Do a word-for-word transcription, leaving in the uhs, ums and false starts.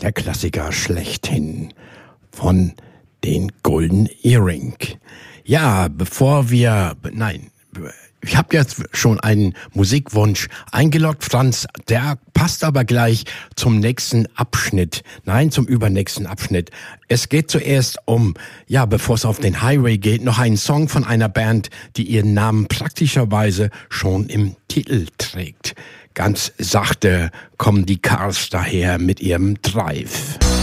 der Klassiker schlechthin von den Golden Earring. Ja, bevor wir, nein, ich habe jetzt schon einen Musikwunsch eingeloggt, Franz, der passt aber gleich zum nächsten Abschnitt. Nein, zum übernächsten Abschnitt. Es geht zuerst um, ja, bevor es auf den Highway geht, noch einen Song von einer Band, die ihren Namen praktischerweise schon im Titel trägt. Ganz sachte kommen die Cars daher mit ihrem Drive.